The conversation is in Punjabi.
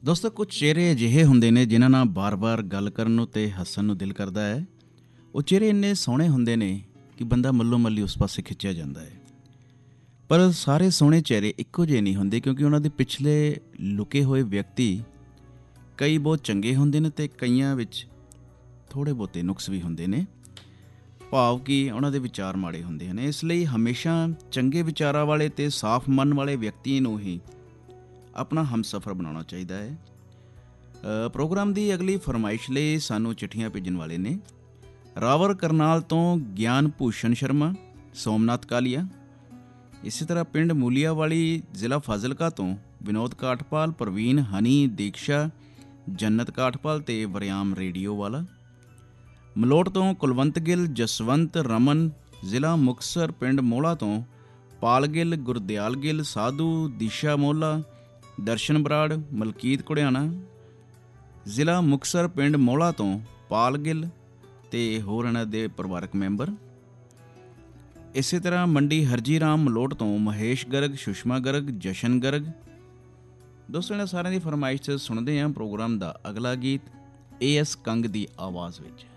ਦੋਸਤੋ, ਕੁਝ ਚਿਹਰੇ ਅਜਿਹੇ ਹੁੰਦੇ ਨੇ ਜਿਨ੍ਹਾਂ ਨਾਲ ਬਾਰ-ਬਾਰ ਗੱਲ ਕਰਨ ਨੂੰ ਤੇ ਹੱਸਣ ਨੂੰ ਦਿਲ ਕਰਦਾ ਹੈ। ਉਹ ਚਿਹਰੇ ਇੰਨੇ ਸੋਹਣੇ ਹੁੰਦੇ ਨੇ ਕਿ ਬੰਦਾ ਮੱਲੋ-ਮੱਲੀ ਉਸ ਪਾਸੇ ਖਿੱਚਿਆ ਜਾਂਦਾ ਹੈ। ਪਰ ਸਾਰੇ ਸੋਹਣੇ ਚਿਹਰੇ ਇੱਕੋ ਜਿਹੇ ਨਹੀਂ ਹੁੰਦੇ, ਕਿਉਂਕਿ ਉਹਨਾਂ ਦੇ ਪਿਛਲੇ ਲੁਕੇ ਹੋਏ ਵਿਅਕਤੀ ਕਈ ਬਹੁਤ ਚੰਗੇ ਹੁੰਦੇ ਨੇ ਤੇ ਕਈਆਂ ਵਿੱਚ ਥੋੜ੍ਹੇ ਬਹੁਤੇ ਨੁਕਸ ਵੀ ਹੁੰਦੇ ਨੇ। ਭਾਵ ਕਿ ਉਹਨਾਂ ਦੇ ਵਿਚਾਰ ਮਾੜੇ ਹੁੰਦੇ ਹਨ। ਇਸ ਲਈ ਹਮੇਸ਼ਾ ਚੰਗੇ ਵਿਚਾਰਾਂ ਵਾਲੇ ਤੇ ਸਾਫ਼ ਮਨ ਵਾਲੇ ਵਿਅਕਤੀ ਨੂੰ ਹੀ ਆਪਣਾ ਹਮਸਫ਼ਰ ਬਣਾਉਣਾ ਚਾਹੀਦਾ ਹੈ। ਪ੍ਰੋਗਰਾਮ ਦੀ ਅਗਲੀ ਫਰਮਾਇਸ਼ ਲਈ ਸਾਨੂੰ ਚਿੱਠੀਆਂ ਭੇਜਣ ਵਾਲੇ ਨੇ ਰਾਵਰ ਕਰਨਾਲ ਤੋਂ ਗਿਆਨ ਭੂਸ਼ਣ ਸ਼ਰਮਾ, ਸੋਮਨਾਥ ਕਾਲੀਆ। ਇਸੇ ਤਰ੍ਹਾਂ ਪਿੰਡ ਮੂਲੀਆਵਾਲੀ, ਜ਼ਿਲ੍ਹਾ ਫਾਜ਼ਿਲਕਾ ਤੋਂ ਵਿਨੋਦ ਕਾਠਪਾਲ, ਪ੍ਰਵੀਨ, ਹਨੀ, ਦੀਕਸ਼ਾ, ਜੰਨਤ ਕਾਠਪਾਲ ਤੇ ਵਰਿਆਮ ਰੇਡੀਓ ਵਾਲਾ। ਮਲੋਟ ਤੋਂ ਕੁਲਵੰਤ ਗਿੱਲ, ਜਸਵੰਤ, ਰਮਨ, ਜ਼ਿਲ੍ਹਾ ਮੁਕਤਸਰ ਪਿੰਡ ਮੋਲਾ ਤੋਂ ਪਾਲ ਗਿੱਲ, ਗੁਰਦਿਆਲ ਗਿੱਲ, ਸਾਧੂ, ਦੀਸ਼ਾ ਮੋਲਾ, ਦਰਸ਼ਨ ਬਰਾੜ, ਮਲਕੀਤ ਕੁੜਿਆਣਾ, ਜ਼ਿਲ੍ਹਾ ਮੁਕਤਸਰ ਪਿੰਡ ਮੋਲਾ ਤੋਂ ਪਾਲ ਗਿੱਲ ਤੇ ਹੋਰ ਇਹਨਾਂ ਦੇ ਪਰਿਵਾਰਕ ਮੈਂਬਰ। ਇਸੇ ਤਰ੍ਹਾਂ ਮੰਡੀ ਹਰਜੀ ਰਾਮ ਮਲੋਟ ਤੋਂ ਮਹੇਸ਼ ਗਰਗ, ਸੁਸ਼ਮਾ ਗਰਗ, ਜਸ਼ਨ ਗਰਗ। ਦੋਸਤੋ, ਇਹਨਾਂ ਸਾਰਿਆਂ ਦੀ ਫਰਮਾਇਸ਼ ਸੁਣਦੇ ਹਾਂ ਪ੍ਰੋਗਰਾਮ ਦਾ ਅਗਲਾ ਗੀਤ AS ਕੰਗ ਦੀ ਆਵਾਜ਼ ਵਿੱਚ।